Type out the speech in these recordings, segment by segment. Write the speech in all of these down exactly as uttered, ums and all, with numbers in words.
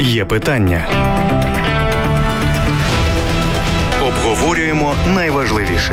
Є питання. Обговорюємо найважливіше.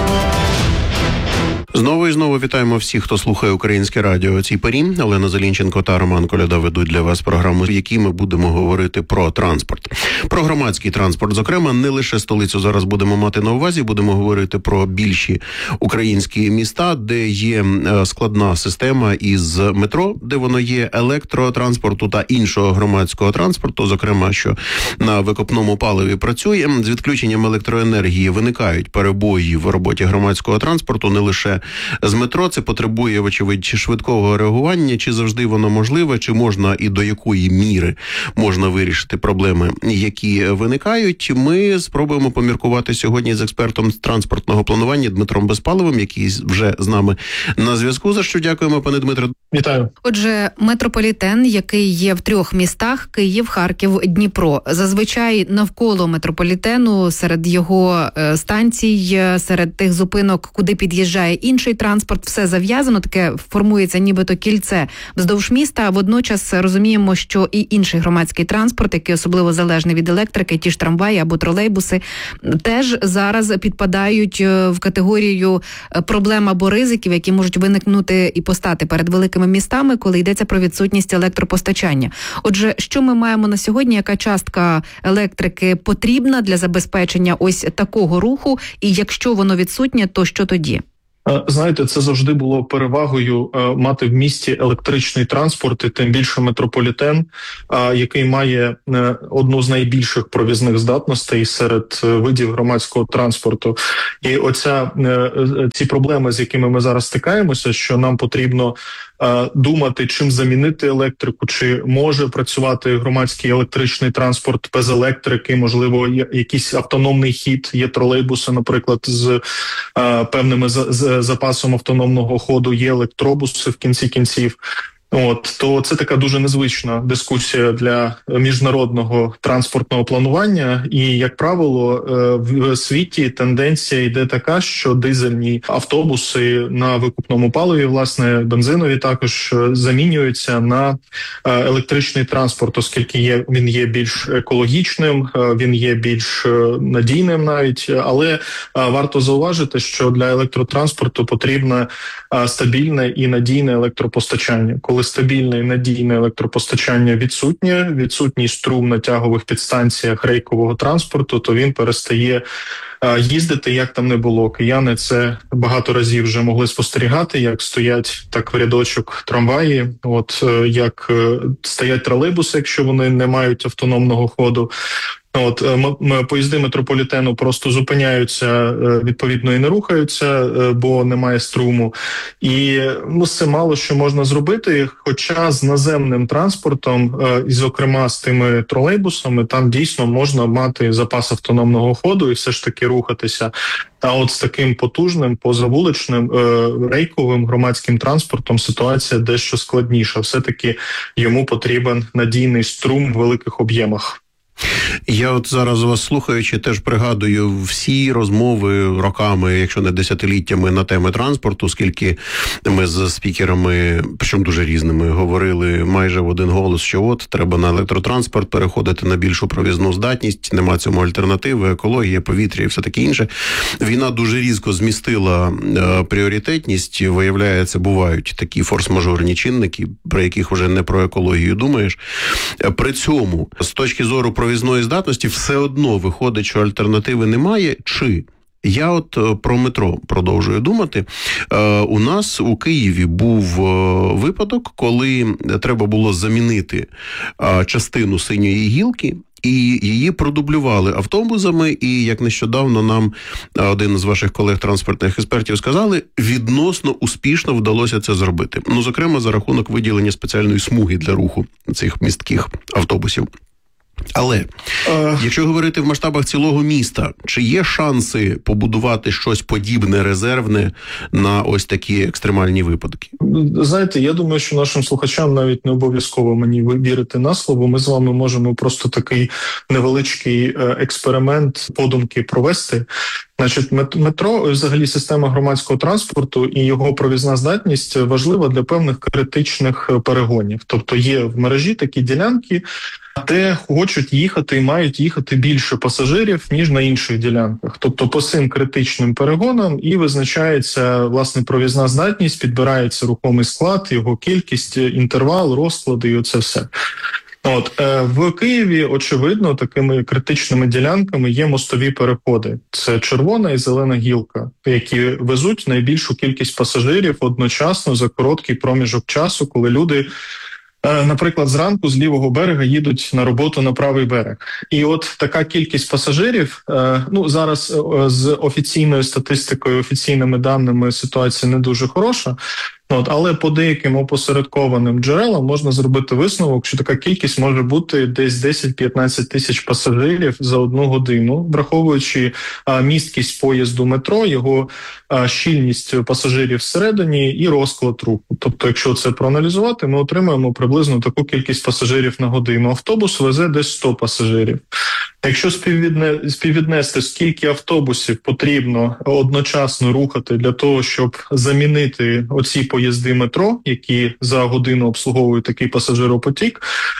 Знову і знову вітаємо всіх, хто слухає Українське радіо о цій порі. Олена Зелінченко та Роман Коляда ведуть для вас програму, в якій ми будемо говорити про транспорт. Про громадський транспорт, зокрема, не лише столицю зараз будемо мати на увазі, будемо говорити про більші українські міста, де є складна система із метро, де воно є, електротранспорту та іншого громадського транспорту, зокрема, що на викопному паливі працює. З відключенням електроенергії виникають перебої в роботі громадського транспорту, не лише з метро. Це потребує, вочевидь, швидкого реагування. Чи завжди воно можливе, чи можна і до якої міри можна вирішити проблеми, які виникають. Ми спробуємо поміркувати сьогодні з експертом з транспортного планування Дмитром Безпаловим, який вже з нами на зв'язку. За що дякуємо, пане Дмитре. Вітаю. Отже, метрополітен, який є в трьох містах – Київ, Харків, Дніпро. Зазвичай навколо метрополітену, серед його станцій, серед тих зупинок, куди під'їжджає інший транспорт, все зав'язано, таке формується нібито кільце вздовж міста. А водночас розуміємо, що і інший громадський транспорт, який особливо залежний від електрики, ті ж трамваї або тролейбуси, теж зараз підпадають в категорію проблем або ризиків, які можуть виникнути і постати перед великими містами, коли йдеться про відсутність електропостачання. Отже, що ми маємо на сьогодні, яка частка електрики потрібна для забезпечення ось такого руху, і якщо воно відсутнє, то що тоді? Знаєте, це завжди було перевагою е, мати в місті електричний транспорт, і тим більше метрополітен, е, який має е, одну з найбільших провізних здатностей серед е, видів громадського транспорту. І оця е, ці проблеми, з якими ми зараз стикаємося, що нам потрібно е, думати, чим замінити електрику, чи може працювати громадський електричний транспорт без електрики, можливо, якийсь автономний хід, є тролейбуси, наприклад, з е, певними з, з запасом автономного ходу, є електробуси в кінці кінців. От, то це така дуже незвична дискусія для міжнародного транспортного планування. І, як правило, в світі тенденція йде така, що дизельні автобуси на викупному паливі, власне, бензинові також замінюються на електричний транспорт, оскільки є, він є більш екологічним, він є більш надійним навіть. Але варто зауважити, що для електротранспорту потрібне стабільне і надійне електропостачання. Коли стабільне і надійне електропостачання відсутнє, відсутній струм на тягових підстанціях рейкового транспорту, то він перестає а, їздити, як там не було. Кияни це багато разів вже могли спостерігати, як стоять так в рядочок трамваї, от як стоять тролейбуси, якщо вони не мають автономного ходу. От м- м- поїзди метрополітену просто зупиняються, відповідно, і не рухаються, бо немає струму. І ну, це мало що можна зробити, хоча з наземним транспортом, і зокрема з тими тролейбусами, там дійсно можна мати запас автономного ходу і все ж таки рухатися. А от з таким потужним, позавуличним, рейковим громадським транспортом ситуація дещо складніша. Все-таки йому потрібен надійний струм в великих об'ємах. Я от зараз вас слухаючи, теж пригадую всі розмови роками, якщо не десятиліттями, на теми транспорту, скільки ми з спікерами, причому дуже різними, говорили майже в один голос, що от треба на електротранспорт переходити на більшу провізну здатність, нема цьому альтернативи, екологія, повітря і все таке інше. Війна дуже різко змістила е, пріоритетність, виявляється, бувають такі форс-мажорні чинники, про яких вже не про екологію думаєш. При цьому, з точки зору провізної здатності, все одно виходить, що альтернативи немає, чи... Я от про метро продовжую думати. У нас у Києві був випадок, коли треба було замінити частину синьої гілки, і її продублювали автобусами, і, як нещодавно нам один з ваших колег-транспортних експертів сказали, відносно успішно вдалося це зробити. Ну, зокрема, за рахунок виділення спеціальної смуги для руху цих містких автобусів. Але, uh... якщо говорити в масштабах цілого міста, чи є шанси побудувати щось подібне, резервне на ось такі екстремальні випадки? Знаєте, я думаю, що нашим слухачам навіть не обов'язково мені вірити на слово. Ми з вами можемо просто такий невеличкий експеримент подумки провести. Значить, метро, взагалі система громадського транспорту і його провізна здатність важлива для певних критичних перегонів. Тобто є в мережі такі ділянки, де хочуть їхати і мають їхати більше пасажирів, ніж на інших ділянках. Тобто по цим критичним перегонам і визначається, власне, провізна здатність, підбирається рухомий склад, його кількість, інтервал, розклади і оце все. От е, в Києві, очевидно, такими критичними ділянками є мостові переходи. Це червона і зелена гілка, які везуть найбільшу кількість пасажирів одночасно за короткий проміжок часу, коли люди, е, наприклад, зранку з лівого берега їдуть на роботу на правий берег. І от така кількість пасажирів, е, ну зараз е, з офіційною статистикою, офіційними даними ситуація не дуже хороша. От, але по деяким опосередкованим джерелам можна зробити висновок, що така кількість може бути десь десять-п'ятнадцять тисяч пасажирів за одну годину, враховуючи а, місткість поїзду метро, його а, щільність пасажирів всередині і розклад руху. Тобто, якщо це проаналізувати, ми отримаємо приблизно таку кількість пасажирів на годину. Автобус везе десь сто пасажирів. Якщо співвідне, співвіднести, скільки автобусів потрібно одночасно рухати для того, щоб замінити оці поїзди метро, які за годину обслуговують такий пасажиропотік,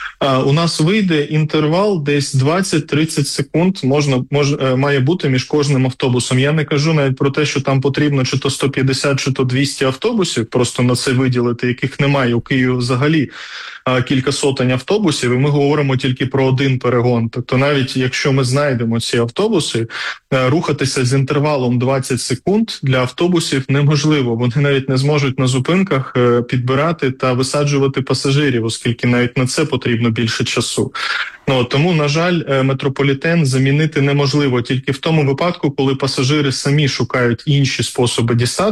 у нас вийде інтервал десь двадцять-тридцять секунд можна, мож, має бути між кожним автобусом. Я не кажу навіть про те, що там потрібно чи то сто п'ятдесят, чи то двісті автобусів, просто на це виділити, яких немає у Києві взагалі кілька сотень автобусів, і ми говоримо тільки про один перегон. Тобто навіть якщо ми знайдемо ці автобуси, рухатися з інтервалом двадцять секунд для автобусів неможливо. Вони навіть не зможуть на зупинках підбирати та висаджувати пасажирів, оскільки навіть на це потрібно більше часу. Ну, тому, на жаль, метрополітен замінити неможливо тільки в тому випадку, коли пасажири самі шукають інші способи дістатися.